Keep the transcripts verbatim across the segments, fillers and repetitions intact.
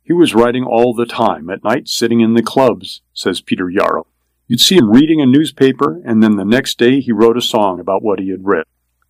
He was writing all the time, at night sitting in the clubs, says Peter Yarrow. You'd see him reading a newspaper, and then the next day he wrote a song about what he had read.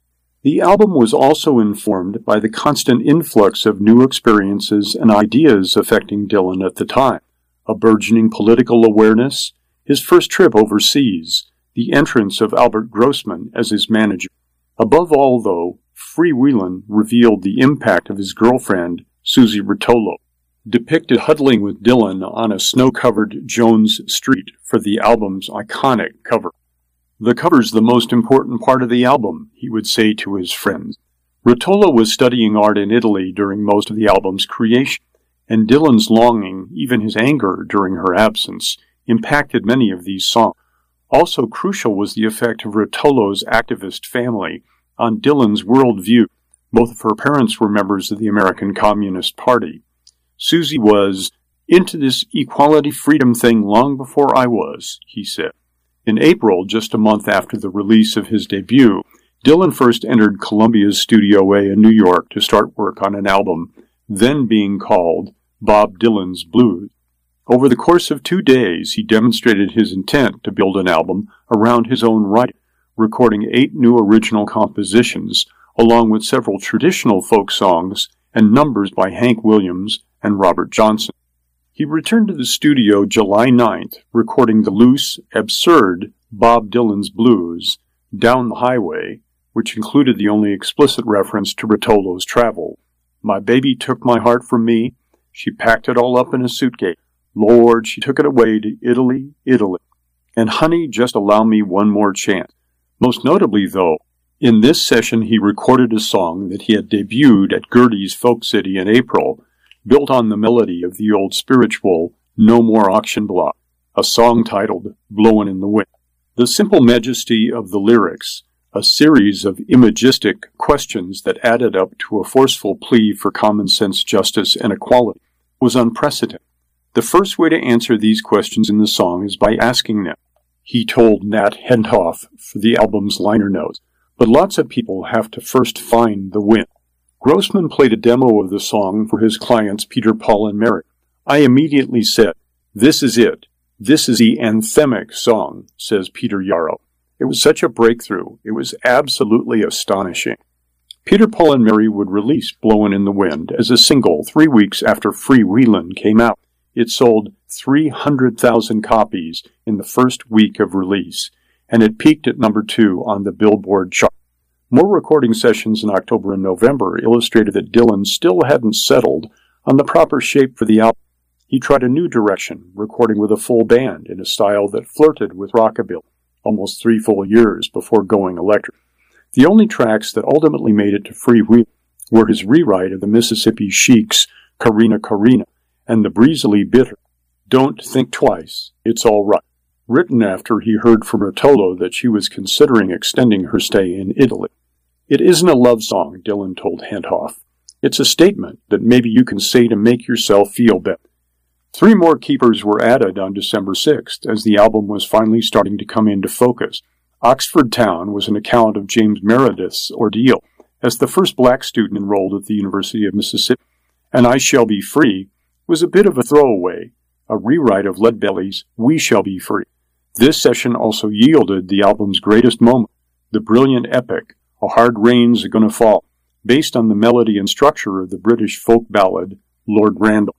The album was also informed by the constant influx of new experiences and ideas affecting Dylan at the time. A burgeoning political awareness, his first trip overseas, the entrance of Albert Grossman as his manager. Above all, though, Freewheelin' revealed the impact of his girlfriend, Susie Rotolo, depicted huddling with Dylan on a snow-covered Jones Street for the album's iconic cover. The cover's the most important part of the album, he would say to his friends. Rotolo was studying art in Italy during most of the album's creation, and Dylan's longing, even his anger during her absence, impacted many of these songs. Also crucial was the effect of Rotolo's activist family on Dylan's worldview. Both of her parents were members of the American Communist Party. Susie was into this equality freedom thing long before I was, he said. In April, just a month after the release of his debut, Dylan first entered Columbia's Studio A in New York to start work on an album, then being called Bob Dylan's Blues. Over the course of two days, he demonstrated his intent to build an album around his own writing, recording eight new original compositions, along with several traditional folk songs and numbers by Hank Williams and Robert Johnson. He returned to the studio July ninth, recording the loose, absurd Bob Dylan's Blues, Down the Highway, which included the only explicit reference to Rotolo's travel. My baby took my heart from me. She packed it all up in a suitcase. Lord, she took it away to Italy, Italy. And honey, just allow me one more chance. Most notably, though, in this session he recorded a song that he had debuted at Gerde's Folk City in April, built on the melody of the old spiritual No More Auction Block, a song titled Blowin' in the Wind. The simple majesty of the lyrics, a series of imagistic questions that added up to a forceful plea for common sense justice and equality, was unprecedented. The first way to answer these questions in the song is by asking them, he told Nat Hentoff for the album's liner notes, but lots of people have to first find the wind. Grossman played a demo of the song for his clients Peter, Paul, and Mary. I immediately said, this is it. This is the anthemic song, says Peter Yarrow. It was such a breakthrough. It was absolutely astonishing. Peter, Paul, and Mary would release Blowin' in the Wind as a single three weeks after Freewheelin' came out. It sold three hundred thousand copies in the first week of release, and it peaked at number two on the Billboard chart. More recording sessions in October and November illustrated that Dylan still hadn't settled on the proper shape for the album. He tried a new direction, recording with a full band in a style that flirted with rockabilly, almost three full years before going electric. The only tracks that ultimately made it to Freewheelin' were his rewrite of the Mississippi Chic's Carina Carina and the breezily bitter Don't Think Twice, It's All Right, written after he heard from Rotolo that she was considering extending her stay in Italy. It isn't a love song, Dylan told Hentoff. It's a statement that maybe you can say to make yourself feel better. Three more keepers were added on December sixth as the album was finally starting to come into focus. Oxford Town was an account of James Meredith's ordeal as the first black student enrolled at the University of Mississippi, and I Shall Be Free was a bit of a throwaway, a rewrite of Leadbelly's We Shall Be Free. This session also yielded the album's greatest moment, the brilliant epic, A Hard Rain's Gonna Fall, based on the melody and structure of the British folk ballad Lord Randall.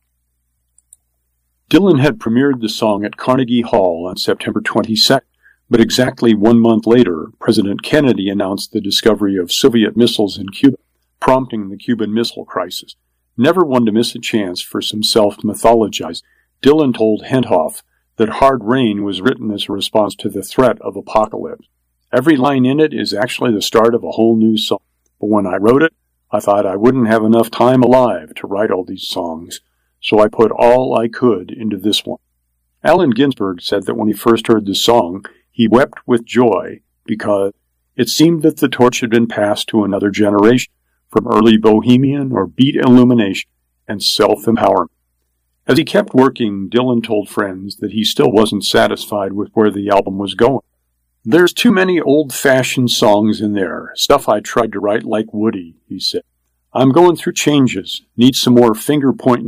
Dylan had premiered the song at Carnegie Hall on September twenty-second, but exactly one month later, President Kennedy announced the discovery of Soviet missiles in Cuba, prompting the Cuban Missile Crisis. Never one to miss a chance for some self-mythologizing, Dylan told Hentoff that Hard Rain was written as a response to the threat of apocalypse. Every line in it is actually the start of a whole new song. But when I wrote it, I thought I wouldn't have enough time alive to write all these songs, so I put all I could into this one. Allen Ginsberg said that when he first heard the song, he wept with joy because it seemed that the torch had been passed to another generation, from early bohemian or beat illumination and self-empowerment. As he kept working, Dylan told friends that he still wasn't satisfied with where the album was going. There's too many old-fashioned songs in there, stuff I tried to write like Woody, he said. I'm going through changes, need some more finger-pointing